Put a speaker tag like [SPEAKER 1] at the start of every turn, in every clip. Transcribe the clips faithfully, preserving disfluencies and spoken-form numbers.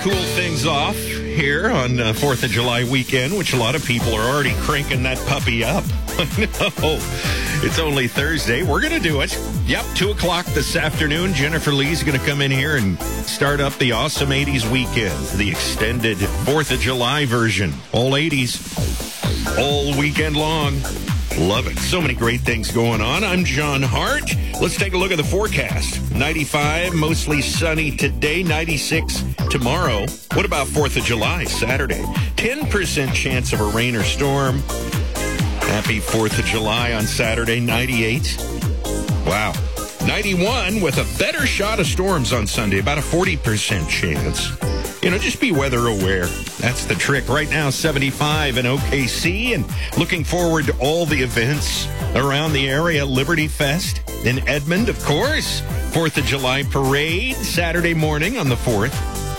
[SPEAKER 1] Cool things off here on uh, fourth of July weekend, which a lot of people are already cranking that puppy up. No, it's only Thursday. We're going to do it. Yep, two o'clock this afternoon. Jennifer Lee's going to come in here and start up the Awesome eighties weekend, the extended fourth of July version. All eighties, all weekend long. Love it. So many great things going on. I'm John Hart. Let's take a look at the forecast. ninety-five, mostly sunny today, ninety-six tomorrow. What about fourth of July, Saturday? ten percent chance of a rain or storm. Happy fourth of July on Saturday, ninety-eight. Wow. ninety-one with a better shot of storms on Sunday, about a forty percent chance. You know, just be weather aware. That's the trick. Right now, seventy-five in O K C, and looking forward to all the events around the area. Liberty Fest in Edmond, of course. fourth of July parade, Saturday morning on the fourth.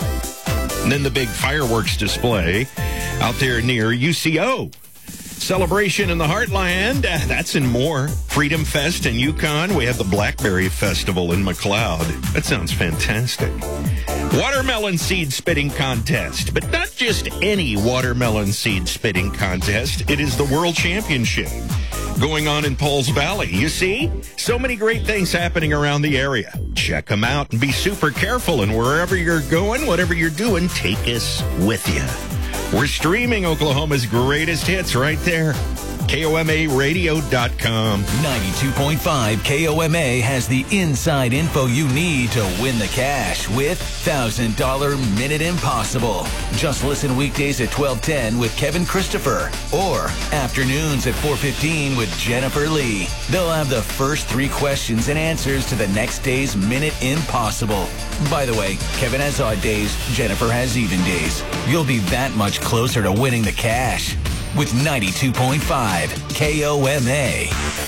[SPEAKER 1] And then the big fireworks display out there near U C O. Celebration in the Heartland, uh, that's and more. Freedom Fest in Yukon. We have the Blackberry Festival in McLeod. That sounds fantastic. Watermelon seed spitting contest, but not just any watermelon seed spitting contest. It is the World Championship going on in Pauls Valley. You see, so many great things happening around the area. Check them out and be super careful. And wherever you're going, whatever you're doing, take us with you. We're streaming Oklahoma's greatest hits right there. K O M A radio dot com.
[SPEAKER 2] ninety-two point five K O M A has the inside info you need to win the cash with one thousand dollars Minute Impossible. Just listen weekdays at twelve ten with Kevin Christopher or afternoons at four fifteen with Jennifer Lee. They'll have the first three questions and answers to the next day's Minute Impossible. By the way, Kevin has odd days, Jennifer has even days. You'll be that much closer to winning the cash with ninety-two point five K O M A.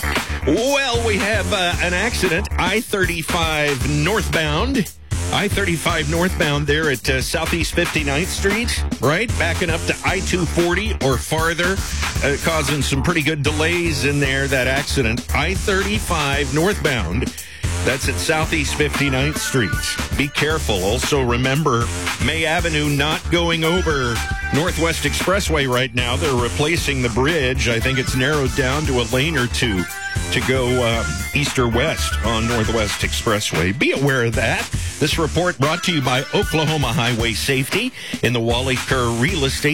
[SPEAKER 1] Well, we have uh, an accident, I thirty-five northbound. I thirty-five northbound there at uh, Southeast fifty-ninth Street, right? Backing up to I two forty or farther, uh, causing some pretty good delays in there, that accident. I thirty-five northbound. That's at Southeast fifty-ninth Street. Be careful. Also, remember, May Avenue not going over Northwest Expressway right now. They're replacing the bridge. I think it's narrowed down to a lane or two to go uh, east or west on Northwest Expressway. Be aware of that. This report brought to you by Oklahoma Highway Safety in the Wally Kerr Real Estate